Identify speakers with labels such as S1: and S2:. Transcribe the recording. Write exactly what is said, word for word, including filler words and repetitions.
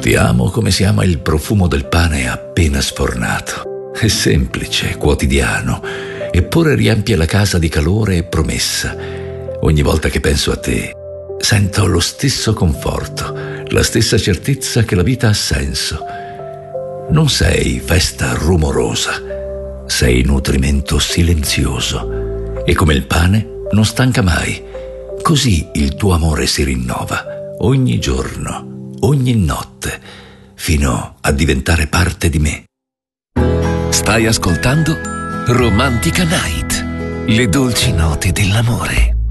S1: Ti amo come si ama il profumo del pane appena sfornato. È semplice, quotidiano, eppure riempie la casa di calore e promessa. Ogni volta che penso a te, sento lo stesso conforto, la stessa certezza che la vita ha senso. Non sei festa rumorosa, sei nutrimento silenzioso e come il pane non stanca mai. Così il tuo amore si rinnova ogni giorno, ogni notte, fino a diventare parte di me.
S2: Stai ascoltando Romantica Night, le dolci note dell'amore.